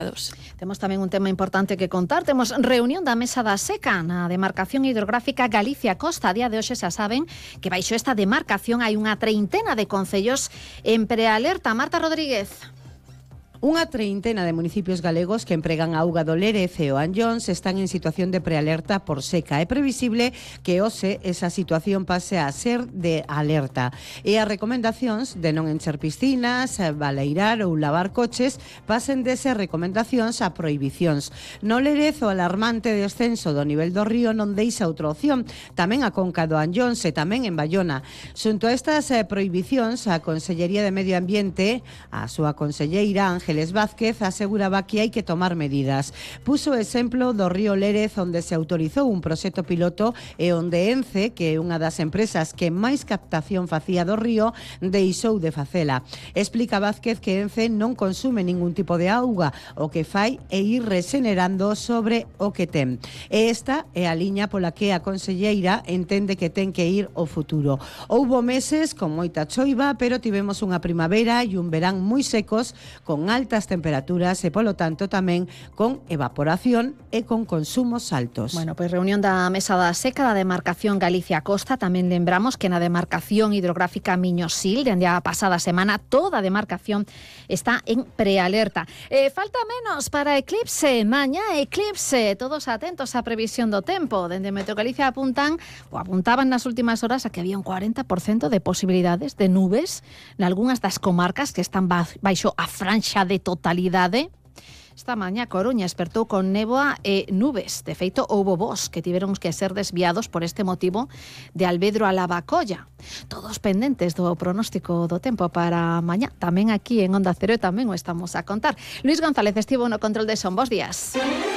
Temos tamén un tema importante que contar. Temos reunión da Mesa da Seca na demarcación hidrográfica Galicia-Costa. A día de hoxe xa saben que baixo esta demarcación hai unha treintena de concellos en prealerta. Marta Rodríguez. Unha treintena de municipios galegos que empregan a auga do Lérez e o Anllóns están en situación de prealerta por seca. É previsible que hoxe esa situación pase a ser de alerta. E as recomendacións de non encher piscinas, baleirar ou lavar coches pasen de ser recomendacións a prohibicións. No Lérez o alarmante descenso do nivel do río non deixa outra opción. Tamén a conca do Anllóns e tamén en Bayona. Xunto a estas prohibicións, a Consellería de Medio Ambiente, a súa conselleira Ángeles Vázquez, aseguraba que hai que tomar medidas. Puso o exemplo do río Lérez, onde se autorizou un proxecto piloto e onde Ence, que é unha das empresas que máis captación facía do río, deixou de facela. Explica Vázquez que Ence non consume ningún tipo de auga, o que fai é ir regenerando sobre o que ten. E esta é a liña pola que a conselleira entende que ten que ir o futuro. Houbo meses con moita choiva, pero tivemos unha primavera e un verán moi secos, con altas temperaturas e, polo tanto, tamén con evaporación e con consumos altos. Bueno, pois reunión da Mesa da Seca da demarcación Galicia-Costa. Tamén lembramos que na demarcación hidrográfica Miño-Sil, dende a pasada semana, toda a demarcación está en prealerta. Falta menos para eclipse, mañá eclipse. Todos atentos á previsión do tempo. Dende Meteo Galicia apuntaban nas últimas horas a que había un 40% de posibilidades de nubes nalgúnas das comarcas que están baixo a franxa de totalidade. Esta mañá Coruña despertou con néboa e nubes. De feito, houbo voos que tiveron que ser desviados por este motivo de Alvedro a Lavacolla. Todos pendentes do pronóstico do tempo para mañá. Tamén aquí en Onda Cero tamén o estamos a contar. Luis González estivo no control de son. Bos días.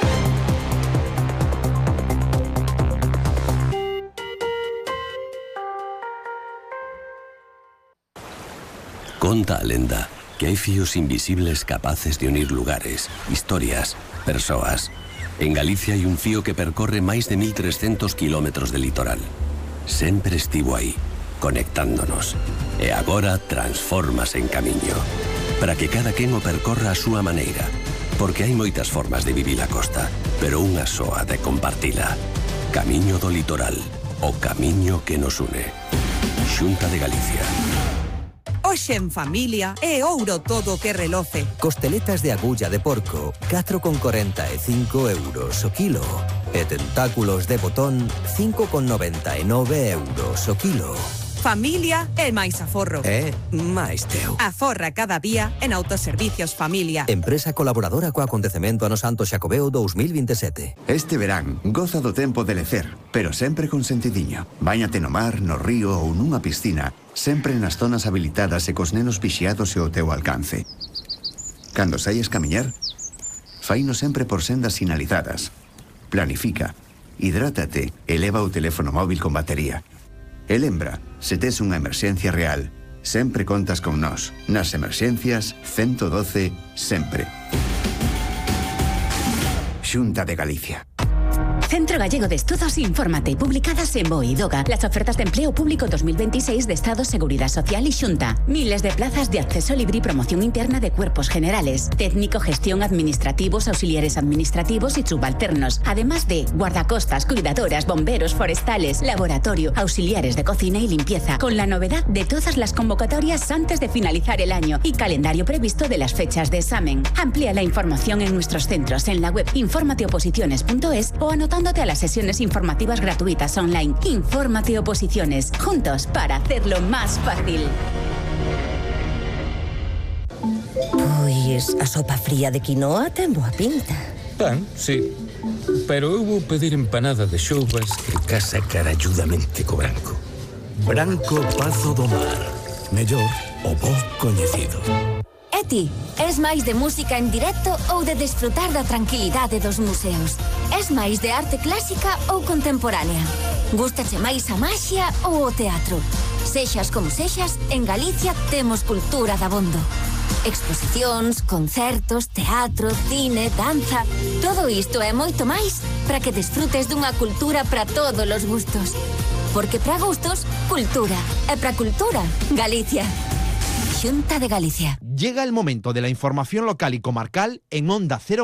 Conta a lenda que hai fíos invisibles capaces de unir lugares, historias, persoas. En Galicia hai un fío que percorre máis de 1.300 kilómetros de litoral. Sempre estivo aí, conectándonos. E agora transfórmase en camiño, para que cada quen o percorra a súa maneira. Porque hai moitas formas de vivir a costa, pero unha soa de compartila. Camiño do litoral, o camiño que nos une. Xunta de Galicia. Hoxe en familia é ouro todo o que reloce. Costeletas de agulla de porco, 4,45 euros o kilo. E tentáculos de botón, 5,99 euros o kilo. Familia é máis aforro. É máis teu. Aforra cada día en Autoservicios Familia. Empresa colaboradora co acontecemento ano Santo Xacobeo 2027. Este verán, goza do tempo de lecer, pero sempre con sentidiño. Báñate no mar, no río ou nunha piscina, sempre nas zonas habilitadas e cos nenos vixiados e ao teu alcance. Cando saias camiñar, faino sempre por sendas sinalizadas. Planifica, hidrátate e leva o teléfono móvil con batería. E lembra, se tes unha emerxencia real, sempre contas con nós. Nas emerxencias, 112, sempre. Xunta de Galicia. Centro Gallego de Estudos Infórmate, publicadas en BOE y DOGA. Las ofertas de empleo público 2026 de Estado, Seguridad Social y Xunta. Miles de plazas de acceso libre y promoción interna de cuerpos generales, técnico, gestión, administrativos, auxiliares administrativos y subalternos. Además de guardacostas, cuidadoras, bomberos, forestales, laboratorio, auxiliares de cocina y limpieza. Con la novedad de todas las convocatorias antes de finalizar el año y calendario previsto de las fechas de examen. Amplía la información en nuestros centros en la web informateoposiciones.es o anotándote a las sesiones informativas gratuitas online. Infórmate Oposiciones, juntos para hacerlo más fácil. Pois a sopa fría de quinoa ten boa pinta. Sí, pero eu vou pedir empanada de xoubas que casa caralludamente co branco. Branco Pazo do Mar. Mellor o bo coñecido. E ti, es máis de música en directo ou de desfrutar da tranquilidade dos museos? Es máis de arte clásica ou contemporánea? Gústache máis a maxia ou o teatro? Sexas como sexas, en Galicia temos cultura dabondo. Exposicións, concertos, teatro, cine, danza... Todo isto e moito máis para que desfrutes dunha cultura para todos os gustos. Porque para gustos, cultura. E para cultura, Galicia. Xunta de Galicia. Llega el momento de la información local y comarcal en Onda Cero